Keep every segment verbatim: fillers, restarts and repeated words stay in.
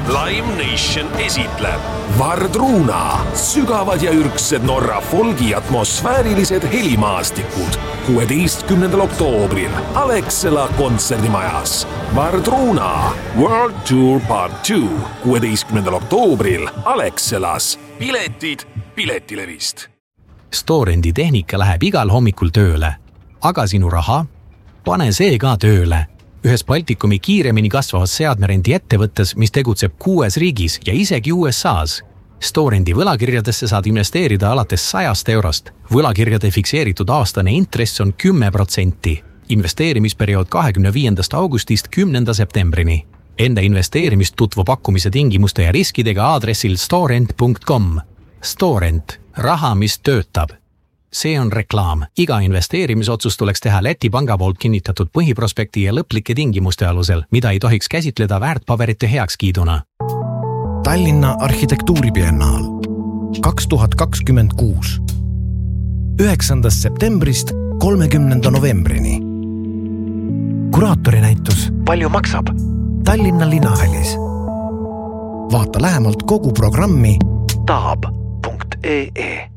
Live Nation esitleb Vardruna, sügavad ja ürgsed Norra folgi atmosfäärilised helimaastikud kuueteistkümnendal oktoobril Alexela kontserdimajas. Vardruna World Tour Part two kuueteistkümnendal oktoobril Alexelas. Piletid Piletilevist. Storendi tehnika läheb igal hommikul tööle, aga sinu raha? Pane see ka tööle. Ühes Baltikumi kiiremini kasvavas seadmerendi ettevõttes, mis tegutseb kuues riigis ja isegi U S A's. Storendi võlakirjadesse saad investeerida alates sajast eurost. Võlakirjade fikseeritud aastane intress on kümme protsenti. Investeerimisperiood kahekümne viiendast augustist kümnenda septembrini. Enda investeerimist tutvu pakkumise tingimuste ja riskidega aadressil storent punkt com. Storent. Raha, mis töötab. See on reklaam. Iga investeerimisotsus tuleks teha Läti panga poolt kinnitatud põhiprospekti ja lõplike tingimuste alusel, mida ei tohiks käsitleda väärtpaberite heakskiiduna. Tallinna arhitektuuribiennaal kaks tuhat kakskümmend kuus. üheksandast septembrist kolmekümnenda novembrini. Kuraatori näitus Palju maksab? Tallinna Linnahallis. Vaata lähemalt kogu programmi taab punkt ee.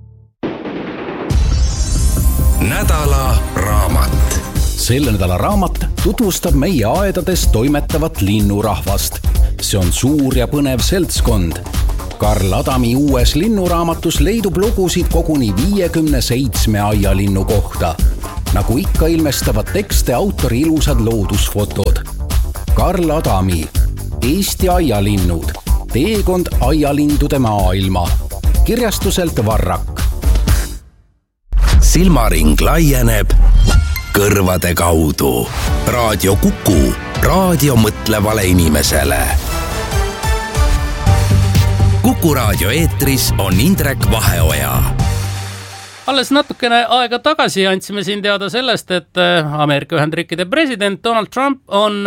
Nädala raamat. Selle nädala raamat tutvustab meie aedades toimetavat linnurahvast. See on suur ja põnev seltskond. Karl Adami uues linnuraamatus leidub lugusid koguni viiekümne seitsme aialinnu kohta. Nagu ikka ilmestavad tekste autori ilusad loodusfotod. Karl Adami, Eesti aialinnud, teekond aialindude maailma. Kirjastuselt Varrak. Silmaring laieneb kõrvade kaudu. Raadio Kuku, raadio mõtlevale inimesele. Kuku raadio eetris on Indrek Vaheoja. Alles natukene aega tagasi andsime siin teada sellest, et Ameerika Ühendriikide president Donald Trump on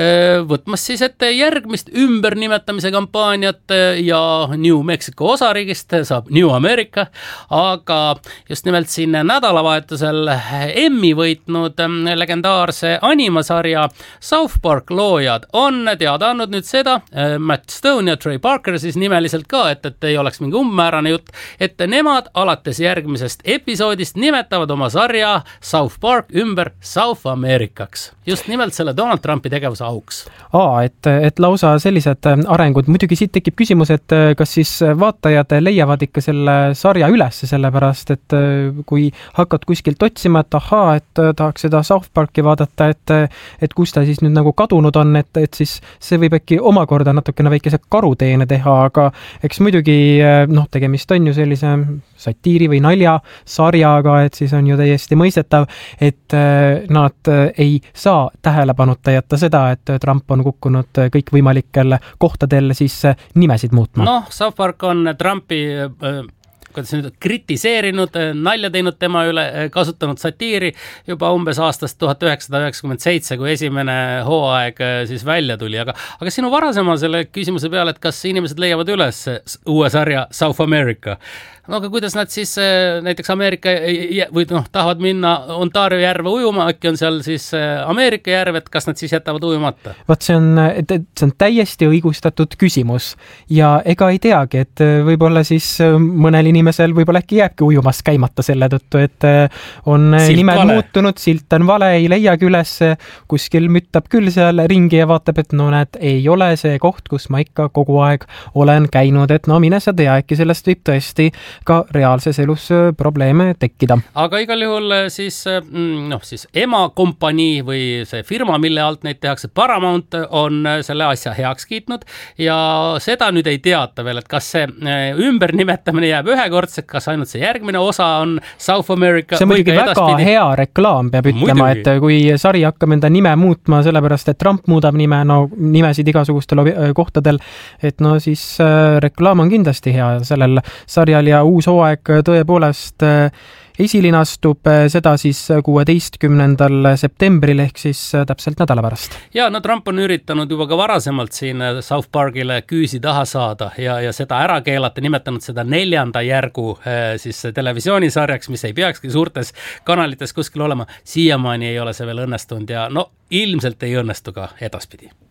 võtmas siis ette järgmist ümbernimetamise kampaaniat ja New Mexico osariigist saab New America, aga just nimelt siin nädalavahetusel Emmy võitnud legendaarse animasarja South Park loojad on teada andnud nüüd seda, Matt Stone ja Trey Parker siis nimeliselt ka, et, et ei oleks mingi umbmäärane jutt, et nemad alates järgmisest episoodist nimetavad oma sarja South Park ümber South Americaks. Just nimelt selle Donald Trumpi tegevuse auks. Aa, et, et lausa sellised arengud. Muidugi siit tekib küsimus, et kas siis vaatajad leiavad ikka selle sarja üles, sellepärast, et kui hakkad kuskilt otsima, et ahaa, et tahaks seda South Parki vaadata, et, et kus ta siis nüüd nagu kadunud on, et, et siis see võib äkki omakorda natukene väikese karuteene teha, aga eks muidugi noh, tegemist on ju sellise satiiri või nalja sarjaga, et siis on ju täiesti mõistetav, et nad ei saa tähelepanuta jätta seda, et Trump on kukkunud kõik võimalikel kohtadel siis nimesid muutma. Noh, South Park on Trumpi kuidas nüüd kritiseerinud, nalja teinud tema üle, kasutanud satiiri juba umbes aastast tuhat üheksasada üheksakümmend seitse, kui esimene hooaeg siis välja tuli. Aga, aga sinu varasema selle küsimuse peale, et kas inimesed leiavad üles uue sarja South America? No aga kuidas nad siis näiteks Ameerika või noh, tahavad minna Ontario järve ujuma, äkki on seal siis Ameerika järv, et kas nad siis jätavad ujumata? Vaat see on, et see on täiesti õigustatud küsimus ja ega ei teagi, et võib-olla siis mõnel inimesel võib-olla äkki jääbki ujumas käimata selle tõttu, et on silt nimed vale. Muutunud, silt on vale, ei leiagi üles, kuskil müttab küll seal ringi ja vaatab, et no näed, ei ole see koht, kus ma ikka kogu aeg olen käinud, et no mine sa tea, äkki sellest võib tõesti ka reaalses elus probleeme tekkida. Aga igal juhul siis, noh, siis ema kompanii või see firma, mille alt neid tehakse, Paramount, on selle asja heaks kiitnud ja seda nüüd ei teata veel, et kas see ümbernimetamine jääb ühekordselt, kas ainult see järgmine osa on South America. See on muidugi väga edaspidi. Hea reklaam, peab ütlema, muidugi. Et kui sari hakkab enda nime muutma, sellepärast, et Trump muudab nime, no nimesid igasugustel kohtadel, et no siis reklaam on kindlasti hea sellel sarjal ja uus hooaeg tõepoolest esilinastub seda siis kuueteistkümnendal septembril ehk siis täpselt nädala pärast. Ja no Trump on üritanud juba ka varasemalt siin South Parkile küüsi taha saada ja, ja seda ära keelata, nimetanud seda neljanda järgu siis televisioonisarjaks, mis ei peakski suurtes kanalites kuskil olema. Siiamaani ei ole see veel õnnestunud ja no ilmselt ei õnnestu ka edaspidi.